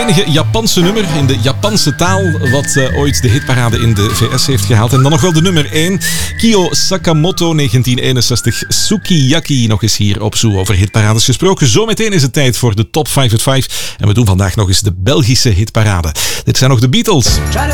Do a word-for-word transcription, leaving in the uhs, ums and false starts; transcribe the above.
enige Japanse nummer in de Japanse taal wat uh, ooit de hitparade in de V S heeft gehaald. En dan nog wel de nummer één. Kyo Sakamoto, negentien eenenzestig. Sukiyaki, nog eens hier op Zoo over hitparades gesproken. Zometeen is het tijd voor de Top vijf at vijf. En we doen vandaag nog eens de Belgische hitparade. Dit zijn nog de Beatles.